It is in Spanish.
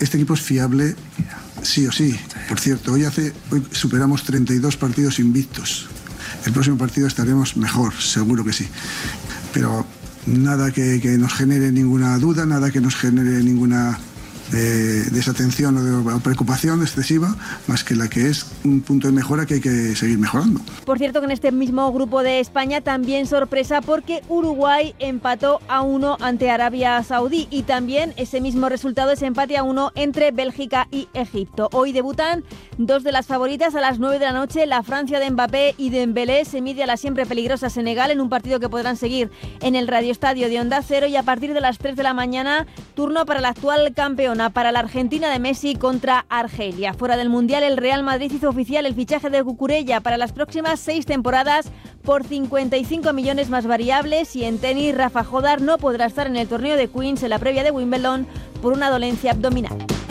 Este equipo es fiable, sí o sí. Por cierto, hoy superamos 32 partidos invictos. El próximo partido estaremos mejor, seguro que sí. Pero nada que nos genere ninguna duda, nada que nos genere ninguna desatención o preocupación excesiva, más que la que es un punto de mejora que hay que seguir mejorando. Por cierto, que en este mismo grupo de España también sorpresa, porque Uruguay empató a 1 ante Arabia Saudí, y también ese mismo resultado, ese empate a 1 entre Bélgica y Egipto. Hoy debutan dos de las favoritas a las 9 de la noche, la Francia de Mbappé y Dembélé se mide a la siempre peligrosa Senegal en un partido que podrán seguir en el radioestadio de Onda Cero, y a partir de las 3 de la mañana, turno para la actual campeona, para la Argentina de Messi contra Argelia. Fuera del Mundial, el Real Madrid hizo oficial el fichaje de Cucurella para las próximas 6 temporadas por 55 millones más variables, y en tenis, Rafa Jodar no podrá estar en el torneo de Queens en la previa de Wimbledon por una dolencia abdominal.